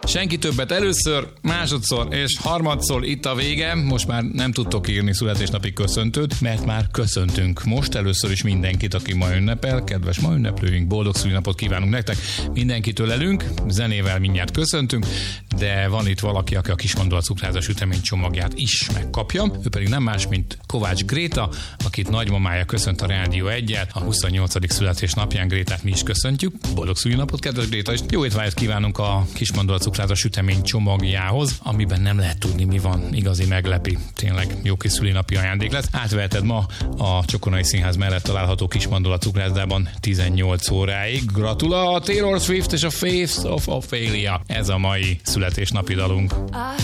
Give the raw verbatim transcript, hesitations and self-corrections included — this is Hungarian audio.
Senki többet először, másodszor és harmadszor itt a vége. Most már nem tudtok írni születésnapi köszöntőt, mert már köszöntünk. Most először is mindenkit, aki ma ünnepel. Kedves ma ünneplőink, boldog szülinapot kívánunk nektek. Mindenkitől elünk, zenével mindjárt köszöntünk, de van itt valaki, aki a Kismandola cukrászda sütemény csomagját is megkapja. Ő pedig nem más, mint Kovács Gréta, akit nagymamája köszönt a Rádió egyet. A huszonnyolcadik születésnapján Grétát mi is köszöntjük. Boldog szülinapot, kedves Gréta, és jó étvágyat kívánunk a Kismandola cukrászda sütemény csomagjához, amiben nem lehet tudni, mi van. Igazi meglepi. Tényleg jó kis szülinapi ajándék lesz. Átveheted ma a Csokonai Színház mellett található Kismandola cukrászdában tizennyolc óráig. Gratula a Taylor Swift és a Face of Ophelia. Ez a mai születésnapi dalunk.